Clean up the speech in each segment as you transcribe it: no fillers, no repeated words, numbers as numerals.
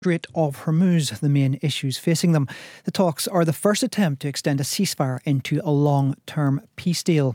Strait of Hormuz, the main issues facing them. The talks are the first attempt to extend a ceasefire into a long-term peace deal.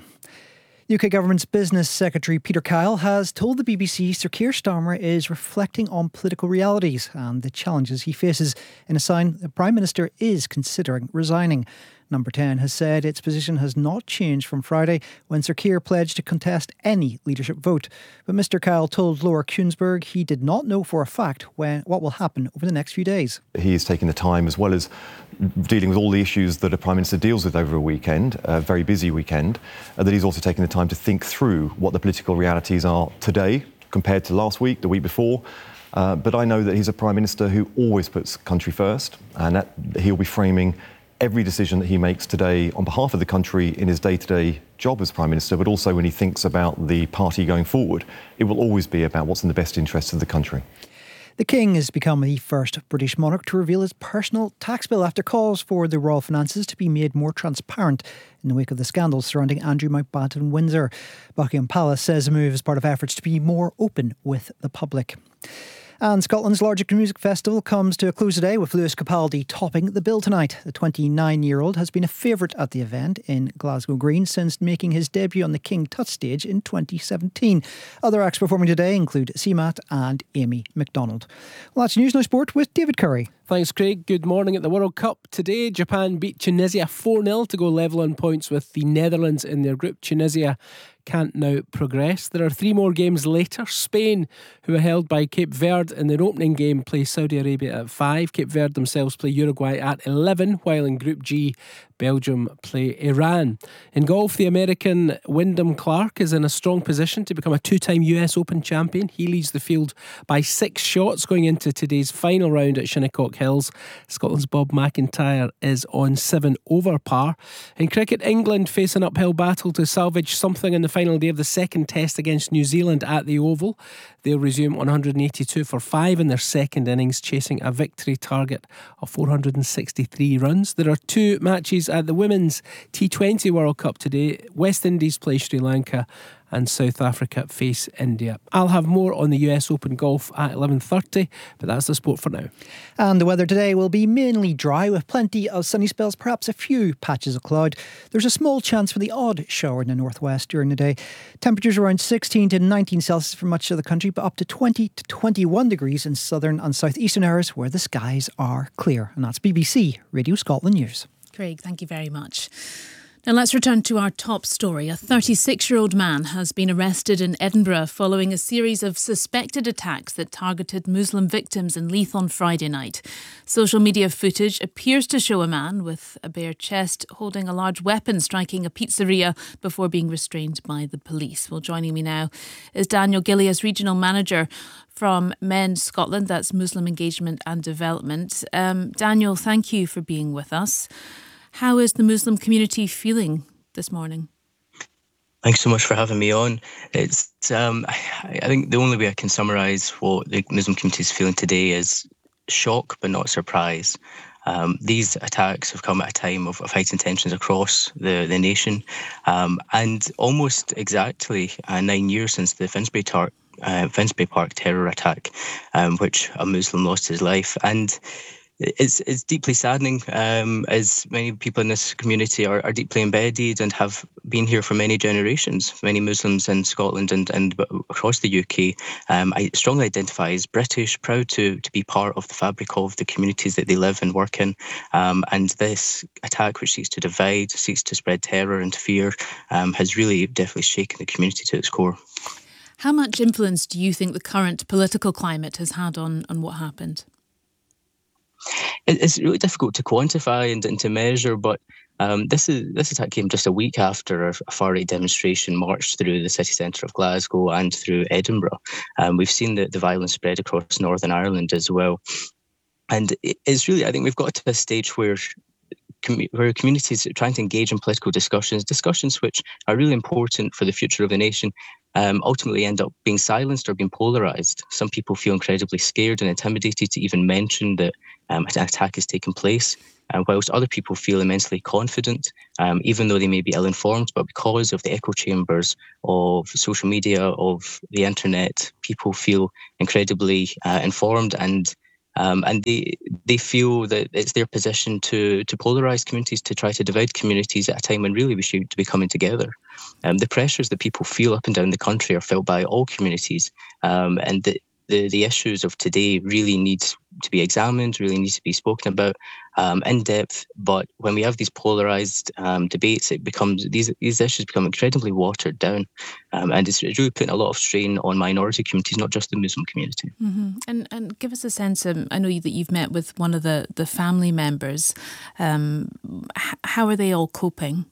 UK Government's Business Secretary Peter Kyle has told the BBC Sir Keir Starmer is reflecting on political realities and the challenges he faces, in a sign the Prime Minister is considering resigning. Number 10 has said its position has not changed from Friday, when Sir Keir pledged to contest any leadership vote. But Mr Kyle told Laura Kuenssberg he did not know for a fact what will happen over the next few days. He is taking the time, as well as dealing with all the issues that a Prime Minister deals with over a weekend, a very busy weekend, that he's also taking the time to think through what the political realities are today compared to last week, the week before. But I know that he's a Prime Minister who always puts country first, and that he'll be framing every decision that he makes today on behalf of the country in his day-to-day job as Prime Minister, but also when he thinks about the party going forward. It will always be about what's in the best interest of the country. The King has become the first British monarch to reveal his personal tax bill after calls for the royal finances to be made more transparent in the wake of the scandals surrounding Andrew Mountbatten Windsor. Buckingham Palace says the move is part of efforts to be more open with the public. And Scotland's largest music festival comes to a close today, with Lewis Capaldi topping the bill tonight. The 29-year-old has been a favourite at the event in Glasgow Green since making his debut on the King Tut stage in 2017. Other acts performing today include CMAT and Amy MacDonald. Well, that's News Now Sport with David Curry. Thanks, Craig. Good morning. At the World Cup today, Japan beat Tunisia 4-0 to go level on points with the Netherlands in their group. Tunisia can't now progress. There are 3 more games later. Spain, who are held by Cape Verde in their opening game, play Saudi Arabia at 5. Cape Verde themselves play Uruguay at 11, while in Group G, Belgium play Iran. In golf, the American Wyndham Clark is in a strong position to become a 2-time US Open champion. He leads the field by 6 shots going into today's final round at Shinnecock Hills. Scotland's Bob McIntyre is on 7 over par. In cricket, England face an uphill battle to salvage something in the final day of the second test against New Zealand at the Oval. They'll resume on 182 for 5 in their second innings, chasing a victory target of 463 runs. There are 2 matches at the Women's T20 World Cup today. West Indies play Sri Lanka and South Africa face India. I'll have more on the US Open golf at 11:30, but that's the sport for now. And the weather today will be mainly dry with plenty of sunny spells, perhaps a few patches of cloud. There's a small chance for the odd shower in the northwest during the day. Temperatures around 16 to 19 Celsius for much of the country, but up to 20 to 21 degrees in southern and southeastern areas where the skies are clear. And that's BBC Radio Scotland News. Craig, thank you very much. Now let's return to our top story. A 36-year-old man has been arrested in Edinburgh following a series of suspected attacks that targeted Muslim victims in Leith on Friday night. Social media footage appears to show a man with a bare chest holding a large weapon striking a pizzeria before being restrained by the police. Well, joining me now is Daniel Gillies, Regional Manager from MEND Scotland, that's Muslim Engagement and Development. Daniel, thank you for being with us. How is the Muslim community feeling this morning? Thanks so much for having me on. It's I think the only way I can summarise what the Muslim community is feeling today is shock but not surprise. These attacks have come at a time of heightened tensions across the nation, and almost exactly 9 years since the Finsbury Park terror attack, which a Muslim lost his life. And it's deeply saddening, as many people in this community are deeply embedded and have been here for many generations. Many Muslims in Scotland and across the UK I strongly identify as British, proud to be part of the fabric of the communities that they live and work in. And this attack, which seeks to divide, seeks to spread terror and fear, has really definitely shaken the community to its core. How much influence do you think the current political climate has had on what happened? It's really difficult to quantify and to measure, but this attack came just a week after a far-right demonstration marched through the city centre of Glasgow and through Edinburgh. We've seen the violence spread across Northern Ireland as well. And it's really, I think we've got to a stage where communities are trying to engage in political discussions which are really important for the future of the nation, ultimately end up being silenced or being polarised. Some people feel incredibly scared and intimidated to even mention that an attack has taken place, whilst other people feel immensely confident, even though they may be ill-informed, but because of the echo chambers of social media, of the internet, people feel incredibly informed and And they feel that it's their position to polarise communities, to try to divide communities at a time when really we should be coming together. The pressures that people feel up and down the country are felt by all communities, and the issues of today really need to be examined, really need to be spoken about in depth. But when we have these polarised debates, it becomes these issues become incredibly watered down, and it's really putting a lot of strain on minority communities, not just the Muslim community. Mm-hmm. And give us a sense. I know that you've met with one of the family members. How are they all coping?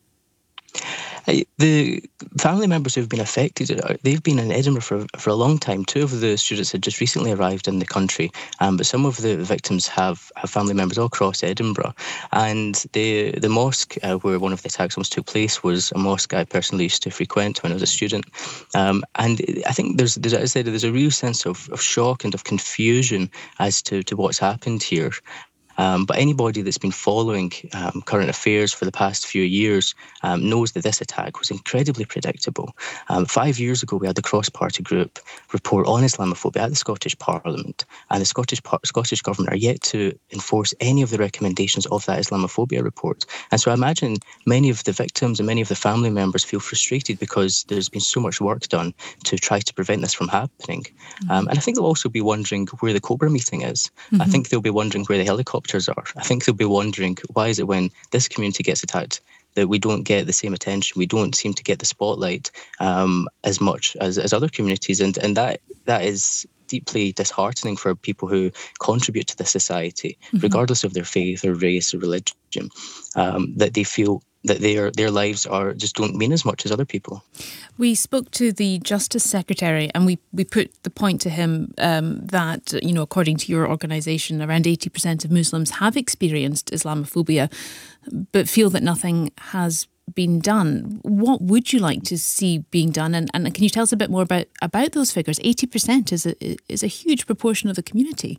The family members who've been affected, they've been in Edinburgh for a long time. 2 of the students had just recently arrived in the country, but some of the victims have family members all across Edinburgh. And the mosque where one of the attacks almost took place was a mosque I personally used to frequent when I was a student. And I think there's a real sense of shock and of confusion as to what's happened here. But anybody that's been following current affairs for the past few years knows that this attack was incredibly predictable. 5 years ago, we had the cross-party group report on Islamophobia at the Scottish Parliament, and the Scottish Government are yet to enforce any of the recommendations of that Islamophobia report. And so I imagine many of the victims and many of the family members feel frustrated because there's been so much work done to try to prevent this from happening. And I think they'll also be wondering where the Cobra meeting is. I think they'll be wondering where the helicopter are. I think they'll be wondering, why is it when this community gets attacked that we don't get the same attention, we don't seem to get the spotlight as much as other communities, and that is deeply disheartening for people who contribute to the society, regardless of their faith or race or religion, that they feel that their lives just don't mean as much as other people. We spoke to the Justice Secretary and we put the point to him that, according to your organisation, around 80% of Muslims have experienced Islamophobia but feel that nothing has been done. What would you like to see being done? And can you tell us a bit more about those figures? 80% is a huge proportion of the community.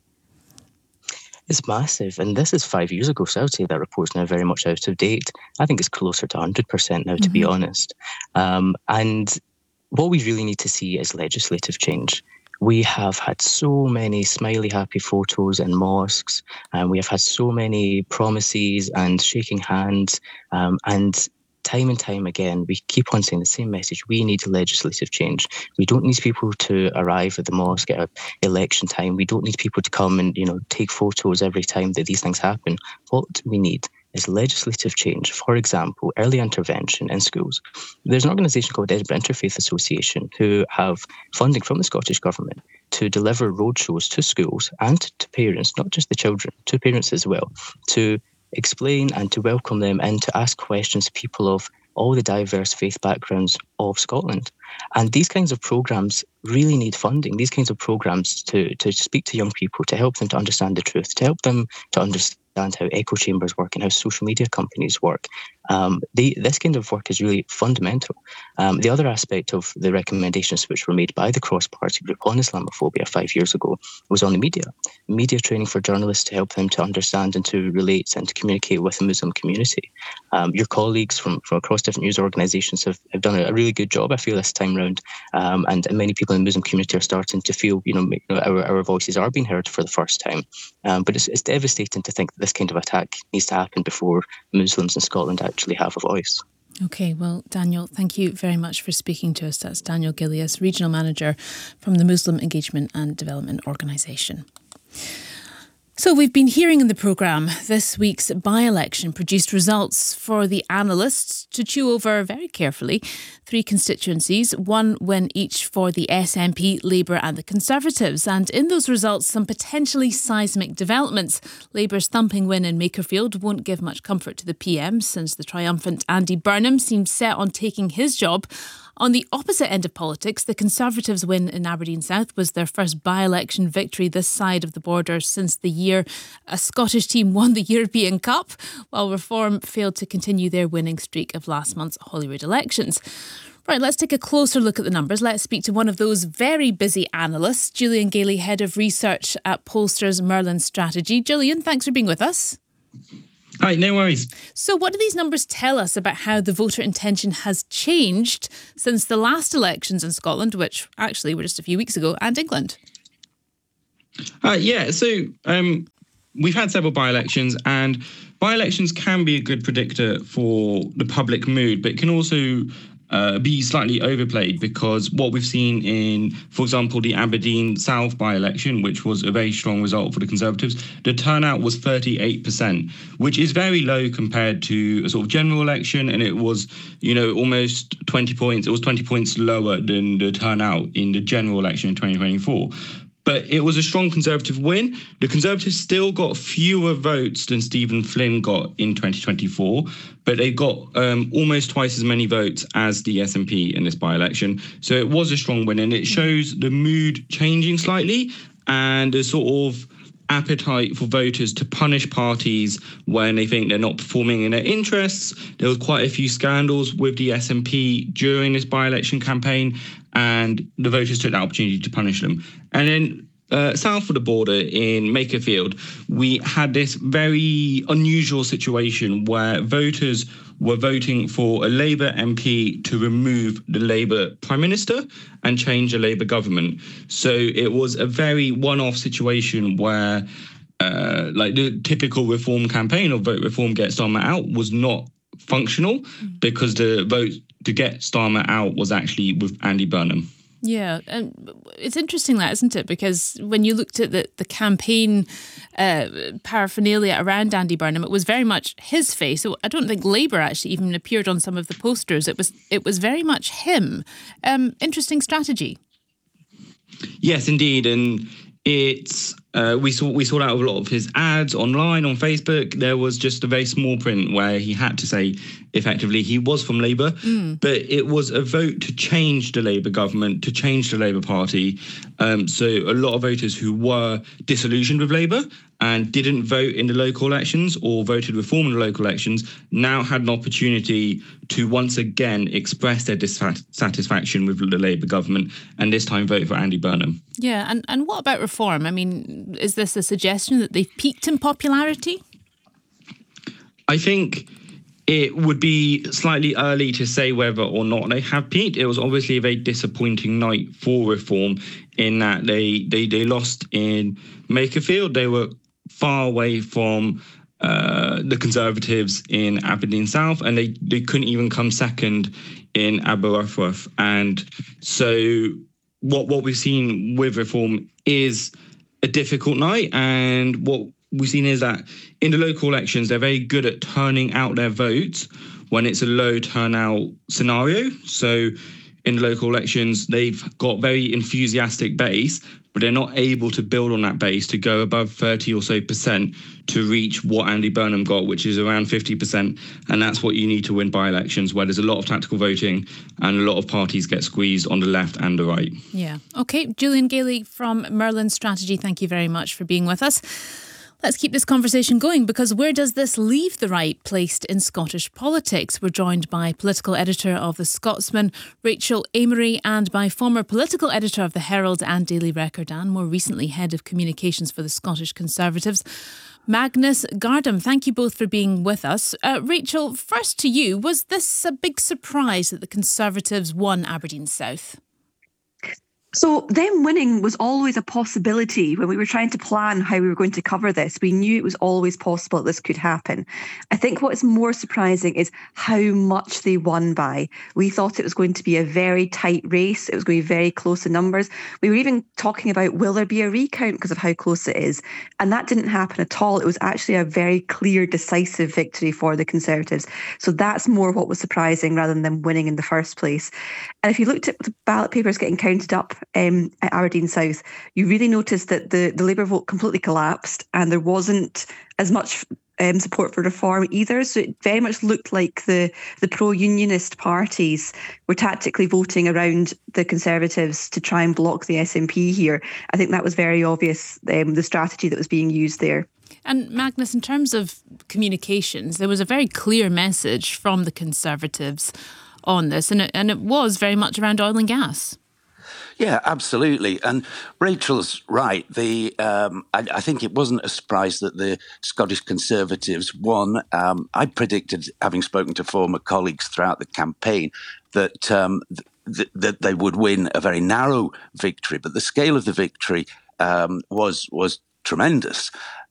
It's massive, and this is 5 years ago, so I would say that report's now very much out of date. I think it's closer to 100% now, to be honest. And what we really need to see is legislative change. We have had so many smiley, happy photos in mosques, and we have had so many promises and shaking hands, and time again, we keep on saying the same message. We need legislative change. We don't need people to arrive at the mosque at election time. We don't need people to come and, take photos every time that these things happen. What we need is legislative change. For example, early intervention in schools. There's an organisation called Edinburgh Interfaith Association who have funding from the Scottish Government to deliver roadshows to schools and to parents, not just the children, to parents as well, to explain and to welcome them and to ask questions to people of all the diverse faith backgrounds of Scotland. And these kinds of programmes really need funding. These kinds of programmes to speak to young people, to help them to understand the truth, to help them to understand how echo chambers work and how social media companies work. This kind of work is really fundamental. The other aspect of the recommendations which were made by the cross-party group on Islamophobia 5 years ago was on the media training for journalists to help them to understand and to relate and to communicate with the Muslim community. Your colleagues from across different news organisations have done a really good job, I feel, this time round, and many people in the Muslim community are starting to feel, our voices are being heard for the first time. But it's devastating to think that this kind of attack needs to happen before Muslims in Scotland actually have a voice. Okay, well, Daniel, thank you very much for speaking to us. That's Daniel Gillies, Regional Manager from the Muslim Engagement and Development Organisation. So we've been hearing in the programme this week's by-election produced results for the analysts to chew over very carefully. 3 constituencies, 1 win each for the SNP, Labour and the Conservatives. And in those results, some potentially seismic developments. Labour's thumping win in Makerfield won't give much comfort to the PM since the triumphant Andy Burnham seemed set on taking his job. On the opposite end of politics, the Conservatives' win in Aberdeen South was their first by-election victory this side of the border since the year a Scottish team won the European Cup, while Reform failed to continue their winning streak of last month's Holyrood elections. Right, let's take a closer look at the numbers. Let's speak to one of those very busy analysts, Gillian Gailey, Head of Research at pollsters Merlin Strategy. Gillian, thanks for being with us. Hi, no worries. So what do these numbers tell us about how the voter intention has changed since the last elections in Scotland, which actually were just a few weeks ago, and England? We've had several by-elections, and by-elections can be a good predictor for the public mood, but it can also be slightly overplayed, because what we've seen in, for example, the Aberdeen South by-election, which was a very strong result for the Conservatives, the turnout was 38%, which is very low compared to a sort of general election, and it was, almost 20 points. It was 20 points lower than the turnout in the general election in 2024. But it was a strong Conservative win. The Conservatives still got fewer votes than Stephen Flynn got in 2024, but they got almost twice as many votes as the SNP in this by-election. So it was a strong win, and it shows the mood changing slightly and a sort of appetite for voters to punish parties when they think they're not performing in their interests. There was quite a few scandals with the SNP during this by-election campaign, and the voters took the opportunity to punish them. And then south of the border in Makerfield, we had this very unusual situation where voters were voting for a Labour MP to remove the Labour Prime Minister and change the Labour government. So it was a very one-off situation where the typical reform campaign of vote reform, get Starmer out was not functional, because the vote to get Starmer out was actually with Andy Burnham. Yeah, and it's interesting that, isn't it? Because when you looked at the campaign paraphernalia around Andy Burnham, it was very much his face. So I don't think Labour actually even appeared on some of the posters. It was very much him. Interesting strategy. Yes, indeed, and it's we saw that with a lot of his ads online on Facebook. There was just a very small print where he had to say effectively he was from Labour, but it was a vote to change the Labour government, to change the Labour Party. So a lot of voters who were disillusioned with Labour and didn't vote in the local elections or voted reform in the local elections now had an opportunity to once again express their dissatisfaction with the Labour government, and this time vote for Andy Burnham. Yeah, and what about reform? I mean, is this a suggestion that they've peaked in popularity? I think it would be slightly early to say whether or not they have peaked. It was obviously a very disappointing night for reform in that they lost in Makerfield. They were far away from the Conservatives in Aberdeen South, and they couldn't even come second in Aberystwyth. And so what we've seen with reform is a difficult night, and what we've seen is that in the local elections, they're very good at turning out their votes when it's a low turnout scenario. So in the local elections, they've got very enthusiastic base, but they're not able to build on that base to go above 30 or so % to reach what Andy Burnham got, which is around 50%. And that's what you need to win by-elections, where there's a lot of tactical voting and a lot of parties get squeezed on the left and the right. Yeah. OK, Julian Gailey from Merlin Strategy, thank you very much for being with us. Let's keep this conversation going, because where does this leave the right placed in Scottish politics? We're joined by political editor of The Scotsman, Rachel Amery, and by former political editor of The Herald and Daily Record, and more recently head of communications for the Scottish Conservatives, Magnus Gardam. Thank you both for being with us. Rachel, first to you, was this a big surprise that the Conservatives won Aberdeen South? So them winning was always a possibility when we were trying to plan how we were going to cover this. We knew it was always possible that this could happen. I think what is more surprising is how much they won by. We thought it was going to be a very tight race. It was going to be very close in numbers. We were even talking about, will there be a recount because of how close it is? And that didn't happen at all. It was actually a very clear, decisive victory for the Conservatives. So that's more what was surprising rather than them winning in the first place. And if you looked at the ballot papers getting counted up at Aberdeen South, you really noticed that the Labour vote completely collapsed and there wasn't as much support for reform either. So it very much looked like the pro-unionist parties were tactically voting around the Conservatives to try and block the SNP here. I think that was very obvious, the strategy that was being used there. And Magnus, in terms of communications, there was a very clear message from the Conservatives on this, and it was very much around oil and gas. Yeah, absolutely. And Rachel's right. I think it wasn't a surprise that the Scottish Conservatives won. I predicted, having spoken to former colleagues throughout the campaign, that they would win a very narrow victory. But the scale of the victory was tremendous.